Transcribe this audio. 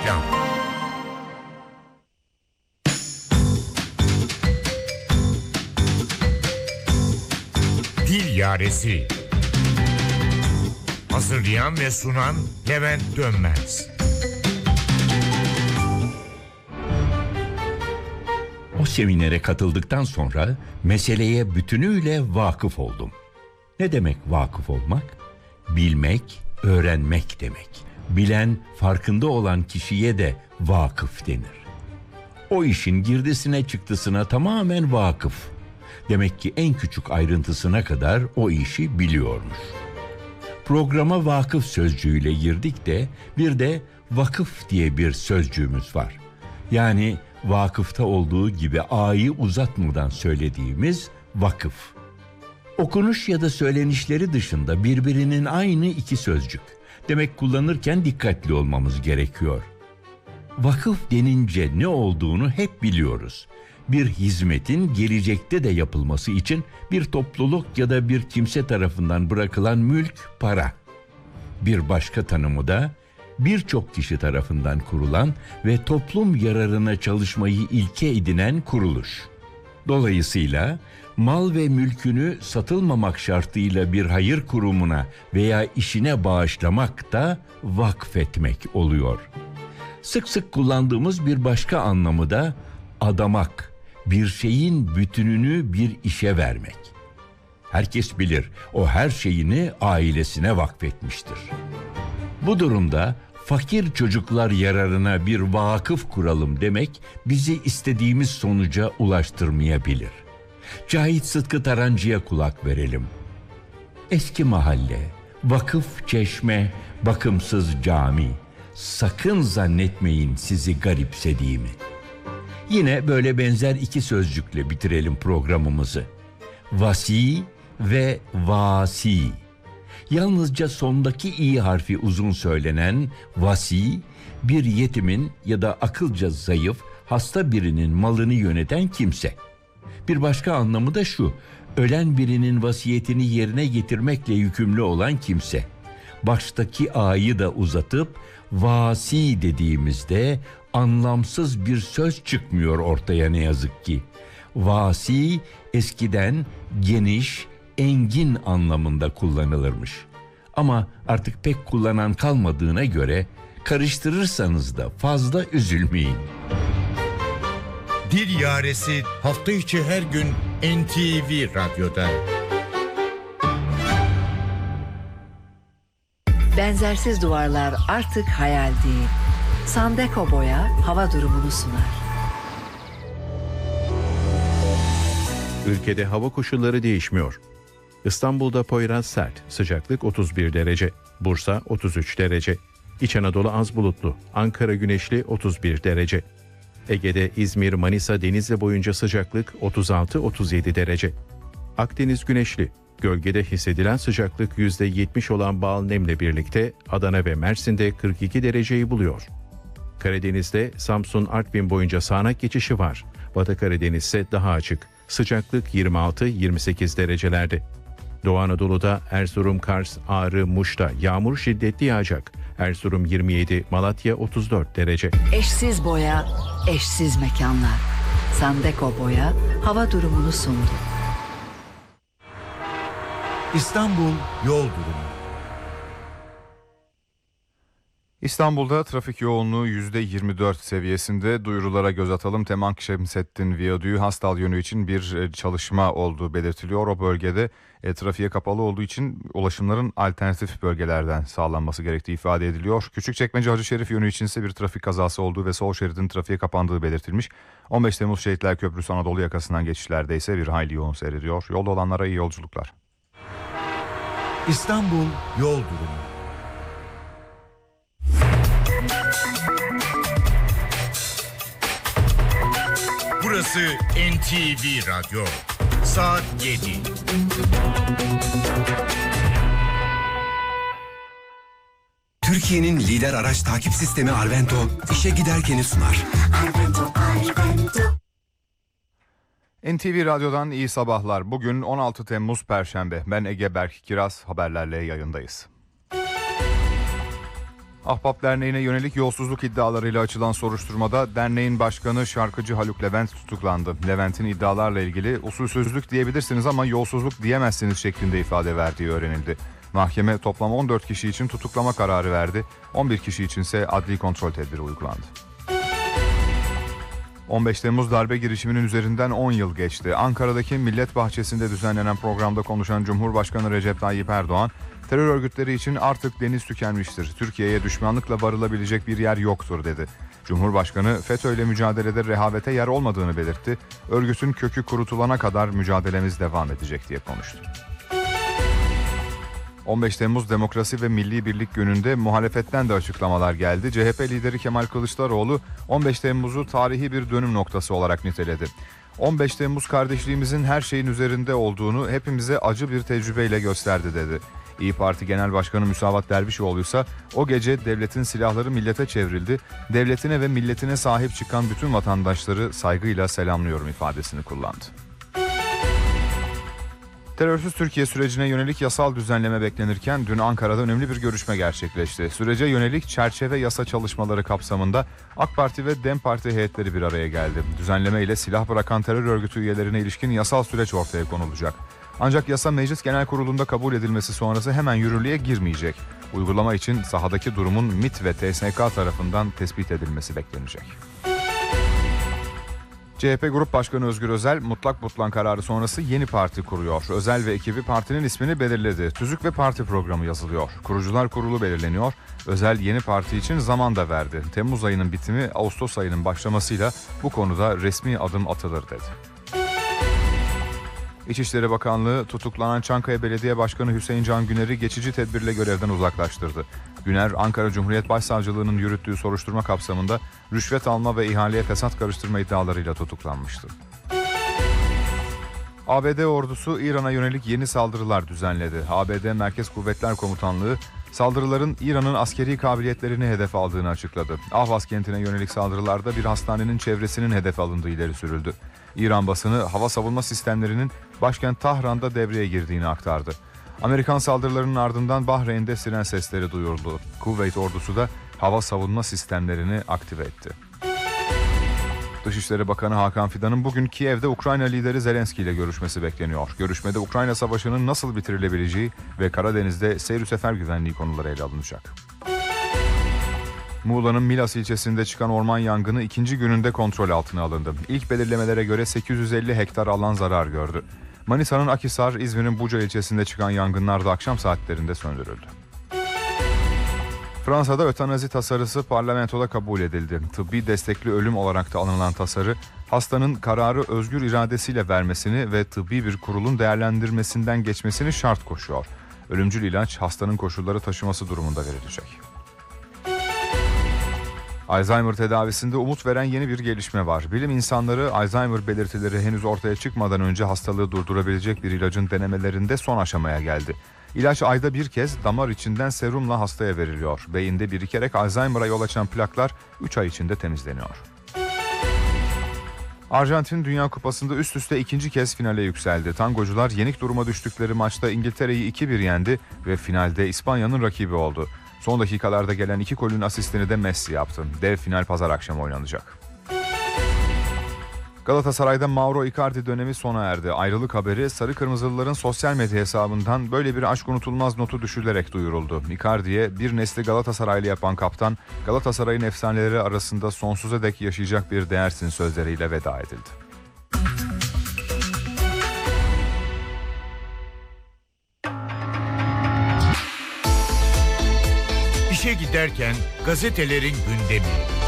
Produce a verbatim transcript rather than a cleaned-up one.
Reklam. Dil Yaresi. Hazırlayan ve sunan Levent Dönmez. O seminere katıldıktan sonra meseleye bütünüyle vakıf oldum. Ne demek vakıf olmak? Bilmek, öğrenmek demek. Bilen, farkında olan kişiye de vakıf denir. O işin girdisine çıktısına tamamen vakıf. Demek ki en küçük ayrıntısına kadar o işi biliyormuş. Programa vakıf sözcüğüyle girdik de bir de vakıf diye bir sözcüğümüz var. Yani vakıfta olduğu gibi a'yı uzatmadan söylediğimiz vakıf. Okunuş ya da söylenişleri dışında birbirinin aynı iki sözcük. Demek kullanırken dikkatli olmamız gerekiyor. Vakıf denince ne olduğunu hep biliyoruz. Bir hizmetin gelecekte de yapılması için bir topluluk ya da bir kimse tarafından bırakılan mülk, para. Bir başka tanımı da birçok kişi tarafından kurulan ve toplum yararına çalışmayı ilke edinen kuruluş. Dolayısıyla mal ve mülkünü satılmamak şartıyla bir hayır kurumuna veya işine bağışlamak da vakfetmek oluyor. Sık sık kullandığımız bir başka anlamı da adamak, bir şeyin bütününü bir işe vermek. Herkes bilir, o her şeyini ailesine vakfetmiştir. Bu durumda fakir çocuklar yararına bir vakıf kuralım demek bizi istediğimiz sonuca ulaştırmayabilir. Cahit Sıtkı Tarancı'ya kulak verelim. Eski mahalle, vakıf çeşme, bakımsız cami. Sakın zannetmeyin sizi garipsediğimi. Yine böyle benzer iki sözcükle bitirelim programımızı. Vasi ve vasi. Yalnızca sondaki i harfi uzun söylenen vasi, bir yetimin ya da akılca zayıf, hasta birinin malını yöneten kimse. Bir başka anlamı da şu, ölen birinin vasiyetini yerine getirmekle yükümlü olan kimse. Baştaki a'yı da uzatıp vasi dediğimizde anlamsız bir söz çıkmıyor ortaya ne yazık ki. Vasi eskiden geniş, engin anlamında kullanılırmış. Ama artık pek kullanan kalmadığına göre karıştırırsanız da fazla üzülmeyin. Dil Yaresi hafta içi her gün N T V Radyo'da. Benzersiz duvarlar artık hayal değil. Sandeko Boya hava durumunu sunar. Ülkede hava koşulları değişmiyor. İstanbul'da Poyraz sert, sıcaklık otuz bir derece. Bursa otuz üç derece. İç Anadolu az bulutlu, Ankara güneşli otuz bir derece. Ege'de İzmir, Manisa, Denizli boyunca sıcaklık otuz altı otuz yedi derece. Akdeniz güneşli, gölgede hissedilen sıcaklık yüzde yetmiş olan bal nemle birlikte Adana ve Mersin'de kırk iki dereceyi buluyor. Karadeniz'de Samsun, Artvin boyunca sağanak geçişi var. Batı Karadeniz ise daha açık. Sıcaklık yirmi altı yirmi sekiz derecelerde. Doğu Anadolu'da Erzurum, Kars, Ağrı, Muş'ta yağmur şiddetli yağacak. Erzurum yirmi yedi, Malatya otuz dört derece. Eşsiz boya, eşsiz mekanlar. Sandeko Boya hava durumunu sundu. İstanbul yol durumu. İstanbul'da trafik yoğunluğu yüzde yirmi dört seviyesinde. Duyurulara göz atalım. Temank Şemsettin Viyadüğü Hastal yönü için bir çalışma olduğu belirtiliyor. O bölgede e, trafiğe kapalı olduğu için ulaşımların alternatif bölgelerden sağlanması gerektiği ifade ediliyor. Küçükçekmece Hacışerif yönü için ise bir trafik kazası olduğu ve sol şeridin trafiğe kapandığı belirtilmiş. on beş Temmuz Şehitler Köprüsü Anadolu yakasından geçişlerde ise bir hayli yoğun seyrediyor. Yolda olanlara iyi yolculuklar. İstanbul yol durumu. Burası N T V Radyo. Saat yedi. Türkiye'nin lider araç takip sistemi Arvento işe giderkeni sunar. Arvento, Arvento. N T V Radyo'dan iyi sabahlar. Bugün on altı Temmuz Perşembe. Ben Ege Berk Kiraz, haberlerle yayındayız. Ahbap Derneği'ne yönelik yolsuzluk iddialarıyla açılan soruşturmada derneğin başkanı şarkıcı Haluk Levent tutuklandı. Levent'in iddialarla ilgili usulsüzlük diyebilirsiniz ama yolsuzluk diyemezsiniz şeklinde ifade verdiği öğrenildi. Mahkeme toplam on dört kişi için tutuklama kararı verdi. on bir kişi içinse adli kontrol tedbiri uygulandı. on beş Temmuz darbe girişiminin üzerinden on yıl geçti. Ankara'daki Millet Bahçesi'nde düzenlenen programda konuşan Cumhurbaşkanı Recep Tayyip Erdoğan, terör örgütleri için artık deniz tükenmiştir. Türkiye'ye düşmanlıkla varılabilecek bir yer yoktur dedi. Cumhurbaşkanı FETÖ'yle mücadelede rehavete yer olmadığını belirtti. Örgütün kökü kurutulana kadar mücadelemiz devam edecek diye konuştu. on beş Temmuz Demokrasi ve Milli Birlik Günü'nde muhalefetten de açıklamalar geldi. C H P lideri Kemal Kılıçdaroğlu on beş Temmuz'u tarihi bir dönüm noktası olarak niteledi. on beş Temmuz kardeşliğimizin her şeyin üzerinde olduğunu hepimize acı bir tecrübeyle gösterdi dedi. İYİ Parti Genel Başkanı Müsavat Dervişoğlu ise o gece devletin silahları millete çevrildi. Devletine ve milletine sahip çıkan bütün vatandaşları saygıyla selamlıyorum ifadesini kullandı. Terörsüz Türkiye sürecine yönelik yasal düzenleme beklenirken dün Ankara'da önemli bir görüşme gerçekleşti. Sürece yönelik çerçeve yasa çalışmaları kapsamında AK Parti ve DEM Parti heyetleri bir araya geldi. Düzenleme ile silah bırakan terör örgütü üyelerine ilişkin yasal süreç ortaya konulacak. Ancak yasa Meclis Genel Kurulu'nda kabul edilmesi sonrası hemen yürürlüğe girmeyecek. Uygulama için sahadaki durumun MİT ve T S K tarafından tespit edilmesi beklenecek. C H P Grup Başkanı Özgür Özel, mutlak butlan kararı sonrası yeni parti kuruyor. Özel ve ekibi partinin ismini belirledi. Tüzük ve parti programı yazılıyor. Kurucular kurulu belirleniyor. Özel yeni parti için zaman da verdi. Temmuz ayının bitimi, Ağustos ayının başlamasıyla bu konuda resmi adım atılır dedi. İçişleri Bakanlığı tutuklanan Çankaya Belediye Başkanı Hüseyin Can Güner'i geçici tedbirle görevden uzaklaştırdı. Güner, Ankara Cumhuriyet Başsavcılığı'nın yürüttüğü soruşturma kapsamında rüşvet alma ve ihaleye fesat karıştırma iddialarıyla tutuklanmıştı. A B D ordusu İran'a yönelik yeni saldırılar düzenledi. A B D Merkez Kuvvetler Komutanlığı saldırıların İran'ın askeri kabiliyetlerini hedef aldığını açıkladı. Ahvaz kentine yönelik saldırılarda bir hastanenin çevresinin hedef alındığı ileri sürüldü. İran basını hava savunma sistemlerinin başkent Tahran'da devreye girdiğini aktardı. Amerikan saldırılarının ardından Bahreyn'de siren sesleri duyuruldu. Kuveyt ordusu da hava savunma sistemlerini aktive etti. Dışişleri Bakanı Hakan Fidan'ın bugün Kiev'de Ukrayna lideri Zelenski ile görüşmesi bekleniyor. Görüşmede Ukrayna Savaşı'nın nasıl bitirilebileceği ve Karadeniz'de seyir sefer güvenliği konuları ele alınacak. Muğla'nın Milas ilçesinde çıkan orman yangını ikinci gününde kontrol altına alındı. İlk belirlemelere göre sekiz yüz elli hektar alan zarar gördü. Manisa'nın Akhisar, İzmir'in Buca ilçesinde çıkan yangınlar da akşam saatlerinde söndürüldü. Fransa'da ötenazi tasarısı parlamentoda kabul edildi. Tıbbi destekli ölüm olarak da anılan tasarı, hastanın kararı özgür iradesiyle vermesini ve tıbbi bir kurulun değerlendirmesinden geçmesini şart koşuyor. Ölümcül ilaç hastanın koşulları taşıması durumunda verilecek. Alzheimer tedavisinde umut veren yeni bir gelişme var. Bilim insanları Alzheimer belirtileri henüz ortaya çıkmadan önce hastalığı durdurabilecek bir ilacın denemelerinde son aşamaya geldi. İlaç ayda bir kez damar içinden serumla hastaya veriliyor. Beyinde birikerek Alzheimer'a yol açan plaklar üç ay içinde temizleniyor. Arjantin Dünya Kupası'nda üst üste ikinci kez finale yükseldi. Tangocular yenik duruma düştükleri maçta İngiltere'yi iki bir yendi ve finalde İspanya'nın rakibi oldu. Son dakikalarda gelen iki golün asistini de Messi yaptı. Dev final pazar akşamı oynanacak. Galatasaray'da Mauro Icardi dönemi sona erdi. Ayrılık haberi Sarı Kırmızılıların sosyal medya hesabından böyle bir aşk unutulmaz notu düşülerek duyuruldu. Icardi'ye bir nesli Galatasaraylı yapan kaptan, Galatasaray'ın efsaneleri arasında sonsuza dek yaşayacak bir değersin sözleriyle veda edildi. İşe giderken gazetelerin gündemi.